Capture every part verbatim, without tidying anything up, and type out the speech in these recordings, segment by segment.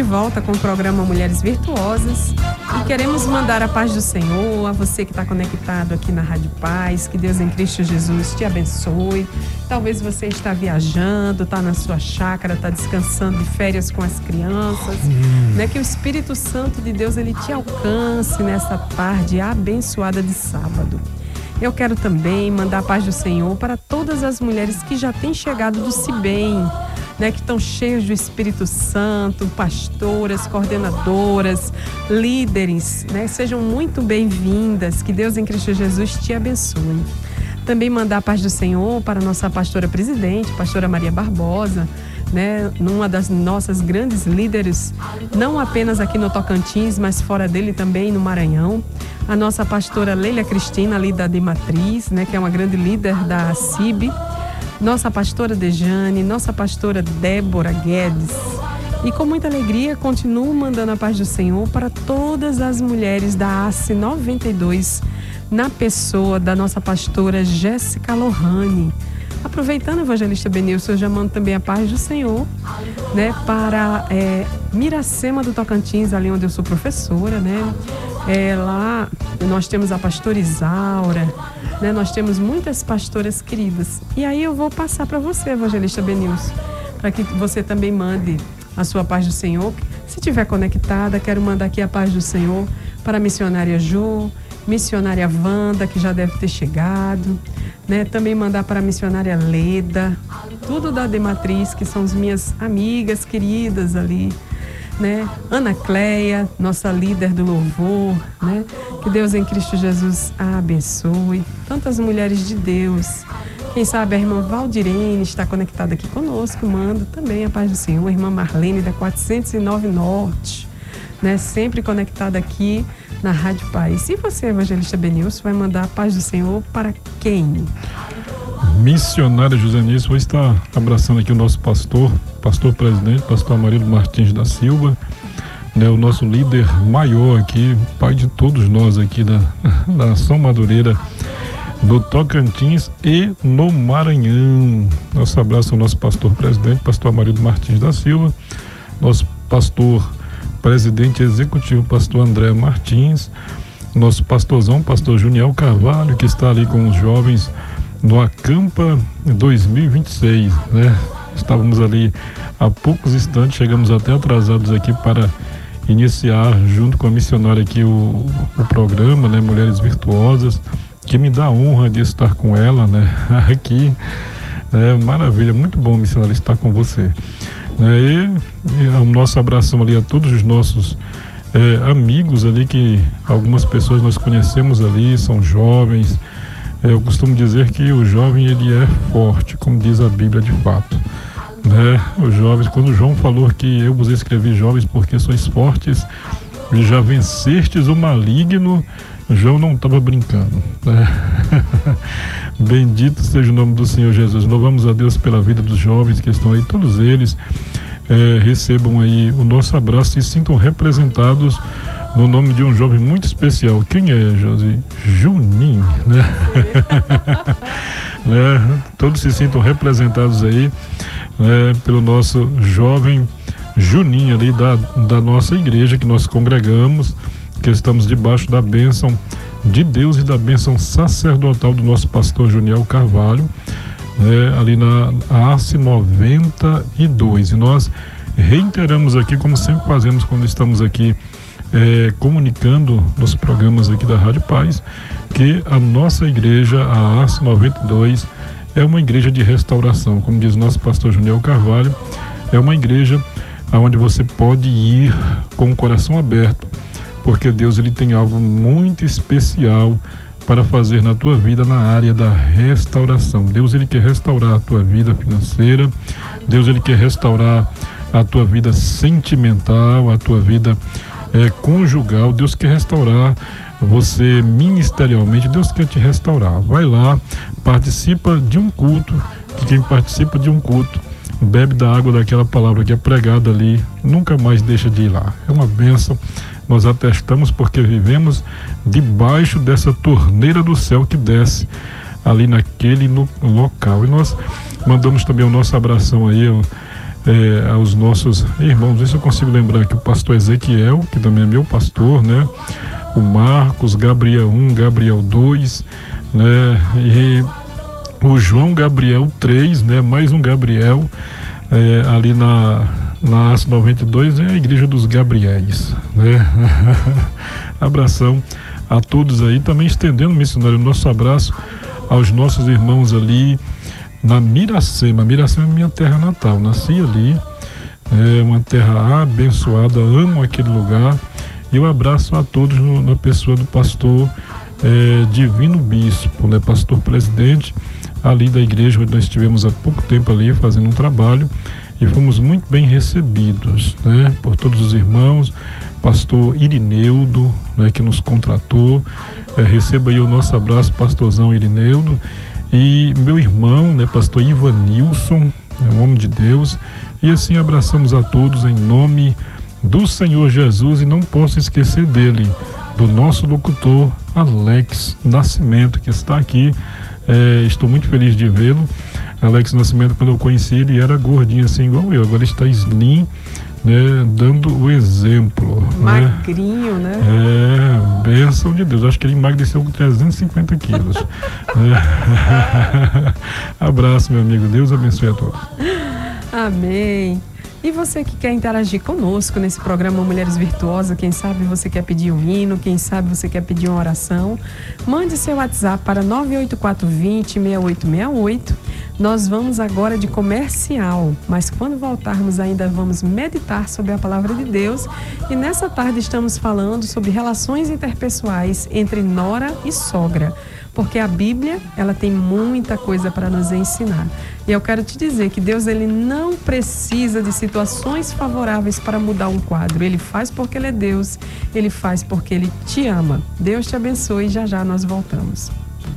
de volta com o programa Mulheres Virtuosas e queremos mandar a paz do Senhor a você que está conectado aqui na Rádio Paz. Que Deus em Cristo Jesus te abençoe. Talvez você está viajando, está na sua chácara, está descansando de férias com as crianças, hum. né? Que o Espírito Santo de Deus ele te alcance nessa tarde abençoada de sábado. Eu quero também mandar a paz do Senhor para todas as mulheres que já têm chegado do Cibem, né, que estão cheios do Espírito Santo, pastoras, coordenadoras, líderes, né, sejam muito bem-vindas, que Deus em Cristo Jesus te abençoe. Também mandar a paz do Senhor para a nossa pastora presidente, pastora Maria Barbosa, né, numa das nossas grandes líderes, não apenas aqui no Tocantins, mas fora dele também no Maranhão. A nossa pastora Leila Cristina, ali da Dematriz, né, que é uma grande líder da C I B. Nossa pastora Dejane, nossa pastora Débora Guedes. E com muita alegria, continuo mandando a paz do Senhor para todas as mulheres da A C noventa e dois, na pessoa da nossa pastora Jéssica Lohane. Aproveitando, evangelista Benilson, eu já mando também a paz do Senhor, né, para é, Miracema do Tocantins, ali onde eu sou professora, né? É, lá nós temos a pastora Isaura, né? Nós temos muitas pastoras queridas. E aí eu vou passar para você, evangelista Benilson, para que você também mande a sua paz do Senhor. Se estiver conectada, quero mandar aqui a paz do Senhor para a missionária Jo, missionária Wanda, que já deve ter chegado, né? Também mandar para a missionária Leda, tudo da Dematriz, que são as minhas amigas queridas ali, né? Ana Cleia, nossa líder do louvor, né? Que Deus em Cristo Jesus a abençoe. Tantas mulheres de Deus. Quem sabe a irmã Valdirene está conectada aqui conosco, manda também a paz do Senhor. A irmã Marlene da quatrocentos e nove Norte, né? Sempre conectada aqui na Rádio Paz. E você, evangelista Benilson, vai mandar a paz do Senhor para quem? Missionária Josenice, vou estar abraçando aqui o nosso pastor, pastor presidente, pastor Amarildo Martins da Silva, né, o nosso líder maior aqui, pai de todos nós aqui da, da São Madureira, do Tocantins e no Maranhão. Nosso abraço ao nosso pastor presidente, pastor Amarildo Martins da Silva, nosso pastor presidente executivo, pastor André Martins, nosso pastorzão, pastor Juniel Carvalho, que está ali com os jovens no Acampa dois mil e vinte e seis, né? Estávamos ali há poucos instantes, chegamos até atrasados aqui para iniciar junto com a missionária aqui o, o programa, né? Mulheres Virtuosas, que me dá a honra de estar com ela, né? Aqui, é maravilha, muito bom, missionária, estar com você. É, e, e o nosso abração ali a todos os nossos é, amigos ali, que algumas pessoas nós conhecemos ali, são jovens. Eu costumo dizer que o jovem ele é forte, como diz a Bíblia de fato, né? Os jovens, quando João falou que eu vos escrevi jovens porque sois fortes e já vencestes o maligno, João não estava brincando, né? Bendito seja o nome do Senhor Jesus. Louvamos a Deus pela vida dos jovens que estão aí, todos eles é, recebam aí o nosso abraço e se sintam representados no nome de um jovem muito especial. Quem é, Josi? Juninho, né? né? Todos se sintam representados aí, né, pelo nosso jovem Juninho ali da, da nossa igreja que nós congregamos, que estamos debaixo da bênção de Deus e da bênção sacerdotal do nosso pastor Juniel Carvalho, né, ali na A C noventa e dois. E nós reiteramos aqui, como sempre fazemos quando estamos aqui É, comunicando nos programas aqui da Rádio Paz, que a nossa igreja, a A C noventa e dois, é uma igreja de restauração. Como diz nosso pastor Juniel Carvalho, é uma igreja onde você pode ir com o coração aberto, porque Deus ele tem algo muito especial para fazer na tua vida na área da restauração. Deus ele quer restaurar a tua vida financeira, Deus ele quer restaurar a tua vida sentimental, a tua vida É, conjugal. Deus quer restaurar você ministerialmente, Deus quer te restaurar. Vai lá, participa de um culto, que quem participa de um culto bebe da água daquela palavra que é pregada ali, nunca mais deixa de ir lá. É uma bênção, nós atestamos porque vivemos debaixo dessa torneira do céu que desce ali naquele no local. E nós mandamos também o nosso abração aí, é, aos nossos irmãos, ver se eu consigo lembrar aqui, o pastor Ezequiel, que também é meu pastor, né? O Marcos, Gabriel um, Gabriel dois, né? E o João Gabriel três, né? Mais um Gabriel, é, ali na, na A C noventa e dois, é a Igreja dos Gabriéis, né? Abração a todos aí, também estendendo, missionário, nosso abraço aos nossos irmãos ali na Miracema. Miracema é minha terra natal, nasci ali, é uma terra abençoada, amo aquele lugar, e um abraço a todos no, na pessoa do pastor é, Divino Bispo, né, pastor presidente ali da igreja, onde nós estivemos há pouco tempo ali fazendo um trabalho, e fomos muito bem recebidos, né, por todos os irmãos. Pastor Irineudo, né, que nos contratou, é, receba aí o nosso abraço, pastorzão Irineudo, e meu irmão, né, pastor Ivanilson, é um homem de Deus, e assim abraçamos a todos em nome do Senhor Jesus, e não posso esquecer dele, do nosso locutor Alex Nascimento, que está aqui, é, estou muito feliz de vê-lo. Alex Nascimento, quando eu conheci ele, era gordinho assim igual eu, agora está slim, né, dando o exemplo. Magrinho, né? né? É, bênção de Deus. Acho que ele emagreceu com trezentos e cinquenta quilos. É. Abraço, meu amigo. Deus abençoe a todos. Amém. E você que quer interagir conosco nesse programa Mulheres Virtuosas, quem sabe você quer pedir um hino, quem sabe você quer pedir uma oração, mande seu WhatsApp para nove oito quatro dois zero, seis oito seis oito. Nós vamos agora de comercial, mas quando voltarmos ainda vamos meditar sobre a palavra de Deus, e nessa tarde estamos falando sobre relações interpessoais entre nora e sogra, porque a Bíblia, ela tem muita coisa para nos ensinar. E eu quero te dizer que Deus, ele não precisa de situações favoráveis para mudar um quadro. Ele faz porque ele é Deus, ele faz porque ele te ama. Deus te abençoe e já já nós voltamos.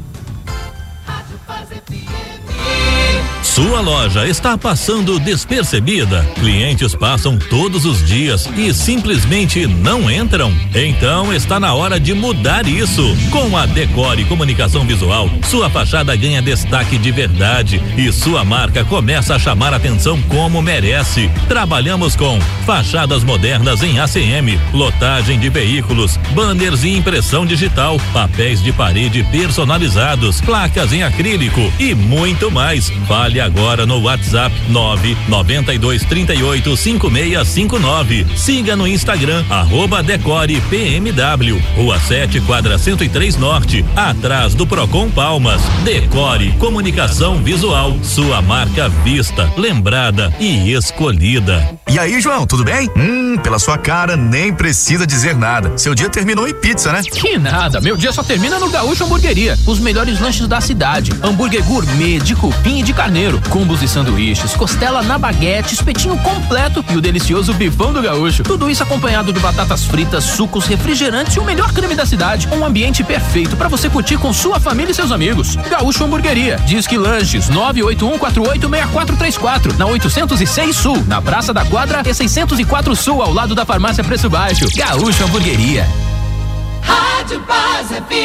Sua loja está passando despercebida? Clientes passam todos os dias e simplesmente não entram? Então está na hora de mudar isso. Com a Decore Comunicação Visual, sua fachada ganha destaque de verdade e sua marca começa a chamar atenção como merece. Trabalhamos com fachadas modernas em A C M, lotagem de veículos, banners e impressão digital, papéis de parede personalizados, placas em acrílico e muito mais. Fale agora no WhatsApp nove nove dois três oito cinco seis cinco nove. Siga no Instagram, arroba Decore P M W, Rua sete, quadra cento e três Norte, atrás do Procon Palmas. Decore Comunicação Visual, sua marca vista, lembrada e escolhida. E aí, João, tudo bem? Hum, pela sua cara, nem precisa dizer nada. Seu dia terminou em pizza, né? Que nada, meu dia só termina no Gaúcho Hamburgueria. Os melhores lanches da cidade. Hambúrguer gourmet, de cupim e de carneiro. Combos e sanduíches, costela na baguete, espetinho completo e o delicioso bifão do Gaúcho. Tudo isso acompanhado de batatas fritas, sucos, refrigerantes e o melhor creme da cidade. Um ambiente perfeito para você curtir com sua família e seus amigos. Gaúcho Hamburgueria. Disque Lanches nove oito um quatro oito seis quatro três quatro, na oitocentos e seis Sul, na Praça da Quadra e seiscentos e quatro Sul, ao lado da Farmácia Preço Baixo. Gaúcho Hamburgueria. Rádio Paz F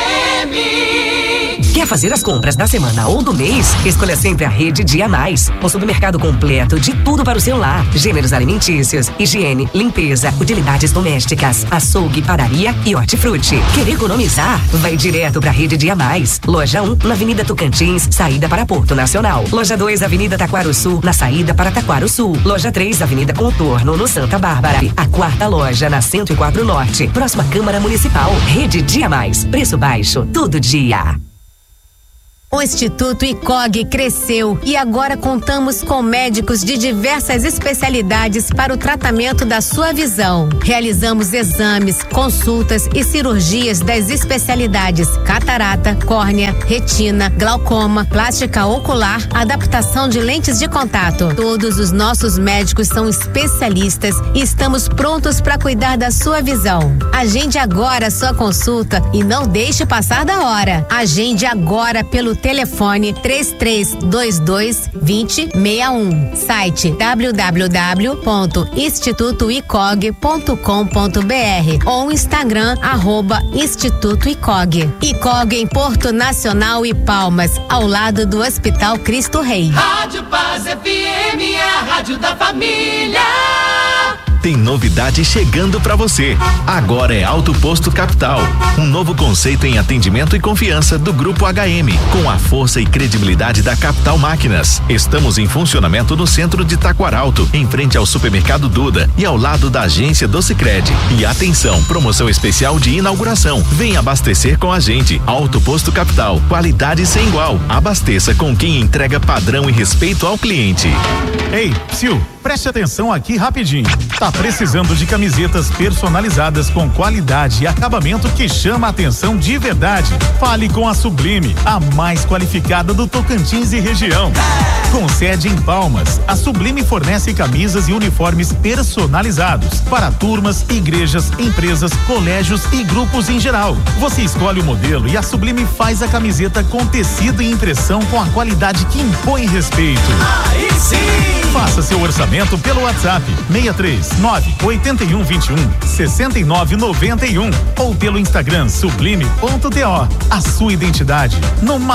M. Quer fazer as compras da semana ou do mês? Escolha sempre a Rede Dia Mais. O supermercado completo de tudo para o seu lar. Gêneros alimentícios, higiene, limpeza, utilidades domésticas, açougue, padaria e hortifruti. Quer economizar? Vai direto para a Rede Dia Mais. Loja um, na Avenida Tocantins, saída para Porto Nacional. Loja dois, Avenida Taquaro Sul, na saída para Taquaro Sul. Loja três, Avenida Contorno, no Santa Bárbara. A quarta loja na cento e quatro Norte, próxima Câmara Municipal. Rede Dia Mais. Preço baixo, todo dia. O Instituto I C O G cresceu e agora contamos com médicos de diversas especialidades para o tratamento da sua visão. Realizamos exames, consultas e cirurgias das especialidades catarata, córnea, retina, glaucoma, plástica ocular, adaptação de lentes de contato. Todos os nossos médicos são especialistas e estamos prontos para cuidar da sua visão. Agende agora a sua consulta e não deixe passar da hora. Agende agora pelo telefone três três dois dois, dois zero seis um. Site w w w ponto instituto i c o g ponto com ponto b r ou Instagram arroba Instituto I C O G. I C O G em Porto Nacional e Palmas, ao lado do Hospital Cristo Rei. Rádio Paz F M, a rádio da família. Tem novidade chegando para você. Agora é Auto Posto Capital, um novo conceito em atendimento e confiança do Grupo H M, com a força e credibilidade da Capital Máquinas. Estamos em funcionamento no centro de Taquaralto, em frente ao supermercado Duda e ao lado da agência do Sicredi. E atenção, promoção especial de inauguração. Vem abastecer com a gente. Auto Posto Capital, qualidade sem igual. Abasteça com quem entrega padrão e respeito ao cliente. Ei, Sil, preste atenção aqui rapidinho. Tá precisando de camisetas personalizadas com qualidade e acabamento que chama a atenção de verdade? Fale com a Sublime, a mais qualificada do Tocantins e região. Com sede em Palmas, a Sublime fornece camisas e uniformes personalizados para turmas, igrejas, empresas, colégios e grupos em geral. Você escolhe o modelo e a Sublime faz a camiseta com tecido e impressão com a qualidade que impõe respeito. Aí sim! Faça seu orçamento pelo WhatsApp seis três nove oito um dois um seis nove nove um ou pelo Instagram sublime ponto d o. A sua identidade no